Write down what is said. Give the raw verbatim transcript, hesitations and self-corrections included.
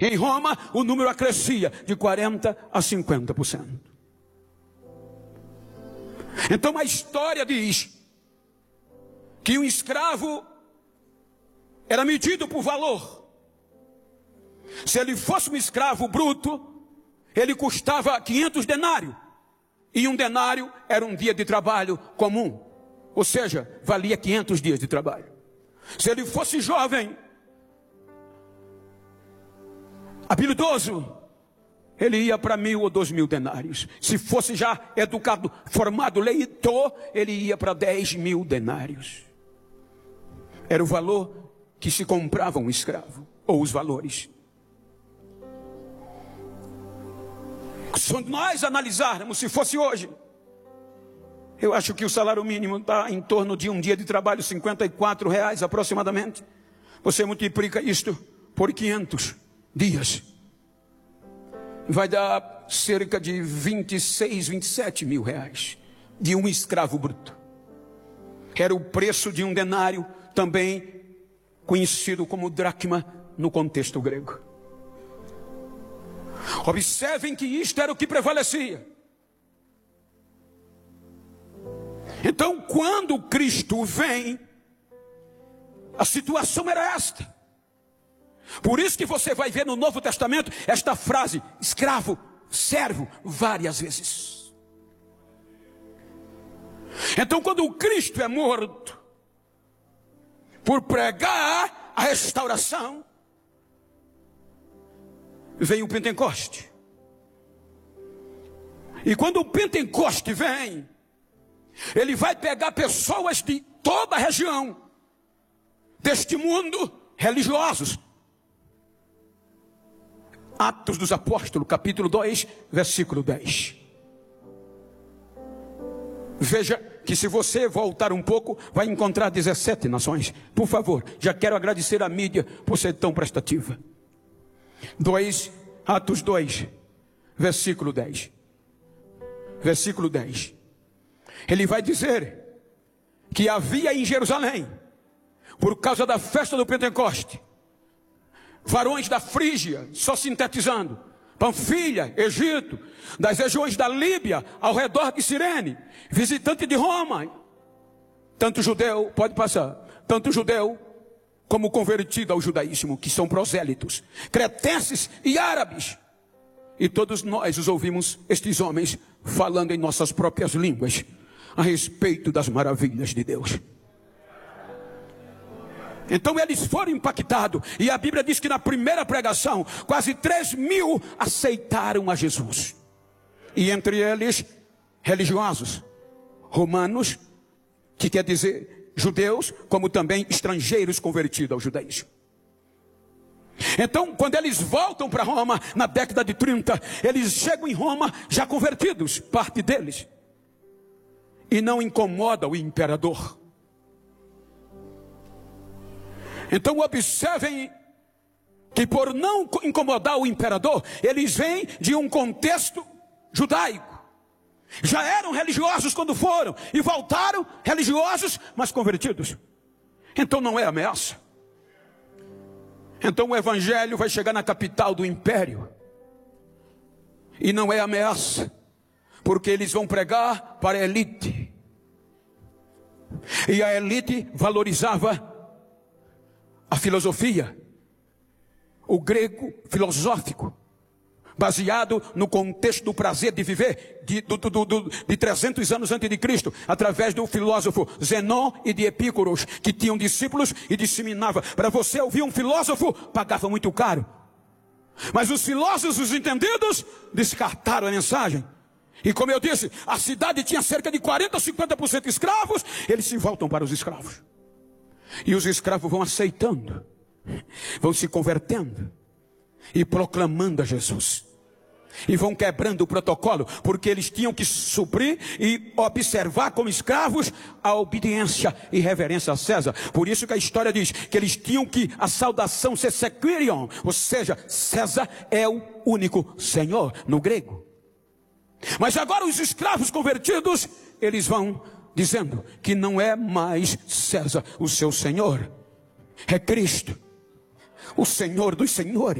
Em Roma, o número acrescia de quarenta a cinquenta por cento. Então a história diz que um escravo era medido por valor. Se ele fosse um escravo bruto, ele custava quinhentos denários. E um denário era um dia de trabalho comum. Ou seja, valia quinhentos dias de trabalho. Se ele fosse jovem, habilidoso, ele ia para mil ou dois mil denários. Se fosse já educado, formado, leitor, ele ia para dez mil denários. Era o valor que se comprava um escravo, ou os valores. Se nós analisarmos, se fosse hoje, eu acho que o salário mínimo está em torno de um dia de trabalho, cinquenta e quatro reais aproximadamente. Você multiplica isto por quinhentos dias. Vai dar cerca de vinte e seis, vinte e sete mil reais de um escravo bruto. Era o preço de um denário, também conhecido como dracma no contexto grego. Observem que isto era o que prevalecia. Então, quando Cristo vem, a situação era esta. Por isso que você vai ver no Novo Testamento esta frase, escravo, servo, várias vezes. Então, quando o Cristo é morto, por pregar a restauração, vem o Pentecoste. E quando o Pentecoste vem, ele vai pegar pessoas de toda a região, deste mundo, religiosos. Atos dos Apóstolos, capítulo dois, versículo dez. Veja que se você voltar um pouco, vai encontrar dezessete nações. Por favor, já quero agradecer à mídia por ser tão prestativa. dois, Atos dois, versículo dez. Versículo dez. Ele vai dizer que havia em Jerusalém, por causa da festa do Pentecoste, varões da Frígia, só sintetizando, Panfilha, Egito, das regiões da Líbia, ao redor de Cirene, visitante de Roma, tanto judeu, pode passar, tanto judeu como convertido ao judaísmo, que são prosélitos, cretenses e árabes. E todos nós os ouvimos, estes homens, falando em nossas próprias línguas, a respeito das maravilhas de Deus. Então eles foram impactados, e a Bíblia diz que na primeira pregação, quase três mil aceitaram a Jesus. E entre eles, religiosos, romanos, que quer dizer judeus, como também estrangeiros convertidos ao judaísmo. Então, quando eles voltam para Roma, na década de trinta, eles chegam em Roma já convertidos, parte deles. E não incomoda o imperador. Então observem que por não incomodar o imperador, eles vêm de um contexto judaico. Já eram religiosos quando foram, e voltaram religiosos, mas convertidos. Então não é ameaça. Então o evangelho vai chegar na capital do império. E não é ameaça, porque eles vão pregar para a elite. E a elite valorizava a filosofia, o grego filosófico, baseado no contexto do prazer de viver, de, do, do, do, de trezentos anos antes de Cristo, através do filósofo Zenon e de Epícuros, que tinham discípulos e disseminava. Para você ouvir um filósofo, pagava muito caro. Mas os filósofos, os entendidos, descartaram a mensagem. E como eu disse, a cidade tinha cerca de quarenta a cinquenta por cento escravos, eles se voltam para os escravos. E os escravos vão aceitando, vão se convertendo e proclamando a Jesus. E vão quebrando o protocolo, porque eles tinham que suprir e observar como escravos a obediência e reverência a César. Por isso que a história diz que eles tinham que a saudação ser sequirion, ou seja, César é o único Senhor no grego. Mas agora os escravos convertidos, eles vão dizendo que não é mais César o seu Senhor, é Cristo, o Senhor dos senhores.